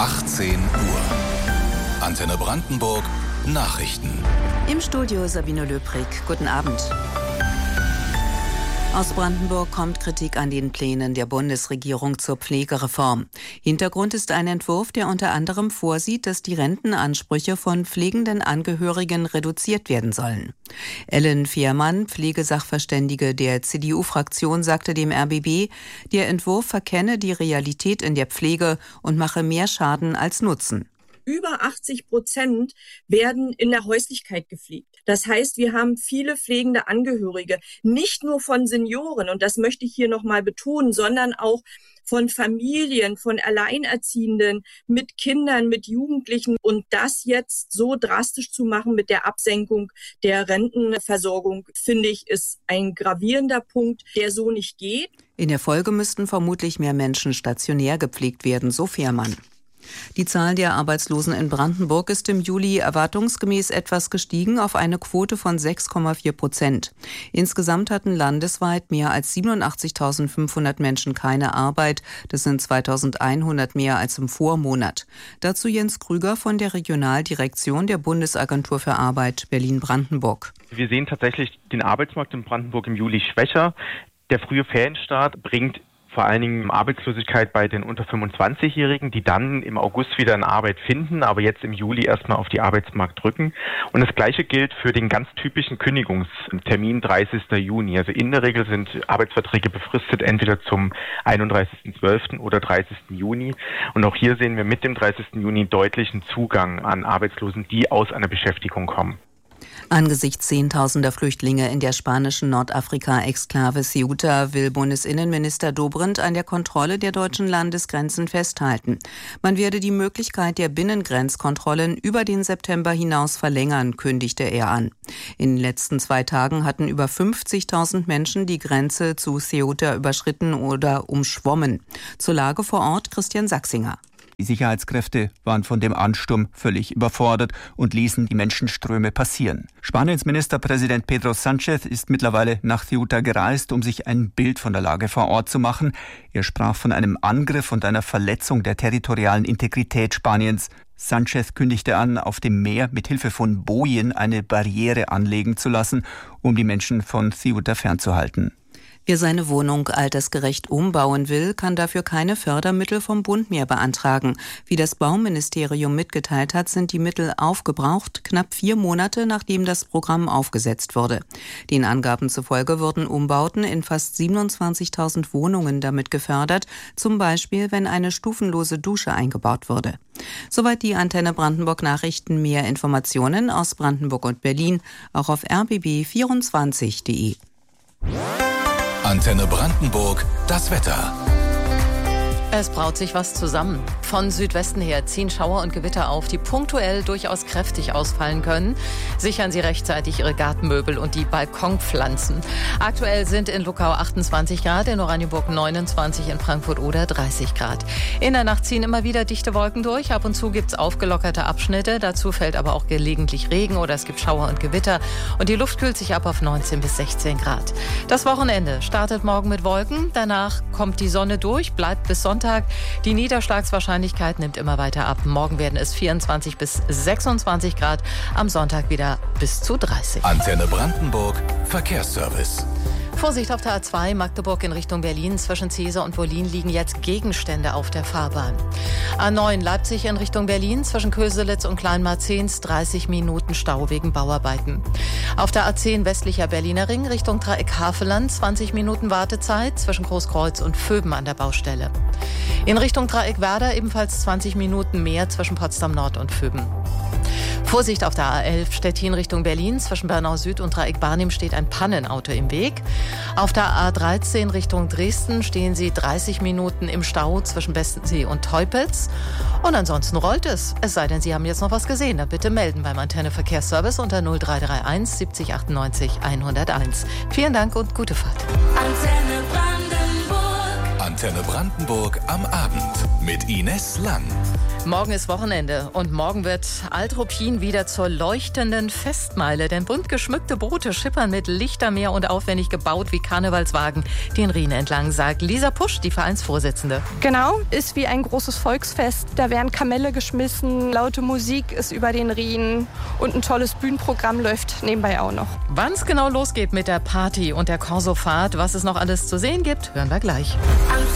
18 Uhr. Antenne Brandenburg Nachrichten. Im Studio Sabine Löbrig. Guten Abend. Aus Brandenburg kommt Kritik an den Plänen der Bundesregierung zur Pflegereform. Hintergrund ist ein Entwurf, der unter anderem vorsieht, dass die Rentenansprüche von pflegenden Angehörigen reduziert werden sollen. Ellen Fehrmann, Pflegesachverständige der CDU-Fraktion, sagte dem RBB, der Entwurf verkenne die Realität in der Pflege und mache mehr Schaden als Nutzen. Über 80% werden in der Häuslichkeit gepflegt. Das heißt, wir haben viele pflegende Angehörige, nicht nur von Senioren, und das möchte ich hier nochmal betonen, sondern auch von Familien, von Alleinerziehenden, mit Kindern, mit Jugendlichen. Und das jetzt so drastisch zu machen mit der Absenkung der Rentenversorgung, finde ich, ist ein gravierender Punkt, der so nicht geht. In der Folge müssten vermutlich mehr Menschen stationär gepflegt werden, so Fehrmann. Die Zahl der Arbeitslosen in Brandenburg ist im Juli erwartungsgemäß etwas gestiegen auf eine Quote von 6,4%. Insgesamt hatten landesweit mehr als 87.500 Menschen keine Arbeit. Das sind 2.100 mehr als im Vormonat. Dazu Jens Krüger von der Regionaldirektion der Bundesagentur für Arbeit Berlin-Brandenburg. Wir sehen tatsächlich den Arbeitsmarkt in Brandenburg im Juli schwächer. Der frühe Ferienstart bringt vor allen Dingen Arbeitslosigkeit bei den unter 25-Jährigen, die dann im August wieder eine Arbeit finden, aber jetzt im Juli erstmal auf die Arbeitsmarkt drücken. Und das Gleiche gilt für den ganz typischen Kündigungstermin 30. Juni. Also in der Regel sind Arbeitsverträge befristet entweder zum 31.12. oder 30. Juni. Und auch hier sehen wir mit dem 30. Juni deutlichen Zugang an Arbeitslosen, die aus einer Beschäftigung kommen. Angesichts zehntausender Flüchtlinge in der spanischen Nordafrika-Exklave Ceuta will Bundesinnenminister Dobrindt an der Kontrolle der deutschen Landesgrenzen festhalten. Man werde die Möglichkeit der Binnengrenzkontrollen über den September hinaus verlängern, kündigte er an. In den letzten 2 Tagen hatten über 50.000 Menschen die Grenze zu Ceuta überschritten oder umschwommen. Zur Lage vor Ort Christian Sachsinger. Die Sicherheitskräfte waren von dem Ansturm völlig überfordert und ließen die Menschenströme passieren. Spaniens Ministerpräsident Pedro Sánchez ist mittlerweile nach Ceuta gereist, um sich ein Bild von der Lage vor Ort zu machen. Er sprach von einem Angriff und einer Verletzung der territorialen Integrität Spaniens. Sánchez kündigte an, auf dem Meer mit Hilfe von Bojen eine Barriere anlegen zu lassen, um die Menschen von Ceuta fernzuhalten. Wer seine Wohnung altersgerecht umbauen will, kann dafür keine Fördermittel vom Bund mehr beantragen. Wie das Bauministerium mitgeteilt hat, sind die Mittel aufgebraucht, knapp 4 Monate nachdem das Programm aufgesetzt wurde. Den Angaben zufolge wurden Umbauten in fast 27.000 Wohnungen damit gefördert, zum Beispiel wenn eine stufenlose Dusche eingebaut wurde. Soweit die Antenne Brandenburg Nachrichten. Mehr Informationen aus Brandenburg und Berlin auch auf rbb24.de. Antenne Brandenburg, das Wetter. Es braut sich was zusammen. Von Südwesten her ziehen Schauer und Gewitter auf, die punktuell durchaus kräftig ausfallen können. Sichern Sie rechtzeitig Ihre Gartenmöbel und die Balkonpflanzen. Aktuell sind in Luckau 28 Grad, in Oranienburg 29, in Frankfurt oder 30 Grad. In der Nacht ziehen immer wieder dichte Wolken durch. Ab und zu gibt es aufgelockerte Abschnitte. Dazu fällt aber auch gelegentlich Regen oder es gibt Schauer und Gewitter. Und die Luft kühlt sich ab auf 19 bis 16 Grad. Das Wochenende startet morgen mit Wolken. Danach kommt die Sonne durch, bleibt bis Sonntag. Die Niederschlagswahrscheinlichkeit nimmt immer weiter ab. Morgen werden es 24 bis 26 Grad, am Sonntag wieder bis zu 30. Antenne Brandenburg Verkehrsservice. Vorsicht auf der A2 Magdeburg in Richtung Berlin. Zwischen Cäsar und Wollin liegen jetzt Gegenstände auf der Fahrbahn. A9 Leipzig in Richtung Berlin. Zwischen Köselitz und Kleinmarzehns 30 Minuten Stau wegen Bauarbeiten. Auf der A10 westlicher Berliner Ring Richtung Dreieck Havelland 20 Minuten Wartezeit zwischen Großkreuz und Vöben an der Baustelle. In Richtung Dreieck Werder ebenfalls 20 Minuten mehr zwischen Potsdam Nord und Vöben. Vorsicht auf der A11 Stettin Richtung Berlin. Zwischen Bernau Süd und Dreieck Barnim steht ein Pannenauto im Weg. Auf der A13 Richtung Dresden stehen Sie 30 Minuten im Stau zwischen Bestensee und Teupitz. Und ansonsten rollt es. Es sei denn, Sie haben jetzt noch was gesehen. Dann bitte melden beim Antenne Verkehrsservice unter 0331 70 98 101. Vielen Dank und gute Fahrt. Antenne Brandenburg. Antenne Brandenburg am Abend mit Ines Lang. Morgen ist Wochenende und morgen wird Alt-Ruppin wieder zur leuchtenden Festmeile. Denn bunt geschmückte Boote schippern mit Lichtermeer und aufwendig gebaut wie Karnevalswagen den Rhein entlang, sagt Lisa Pusch, die Vereinsvorsitzende. Genau, ist wie ein großes Volksfest. Da werden Kamelle geschmissen, laute Musik ist über den Rhein und ein tolles Bühnenprogramm läuft nebenbei auch noch. Wann es genau losgeht mit der Party und der Korsofahrt, was es noch alles zu sehen gibt, hören wir gleich.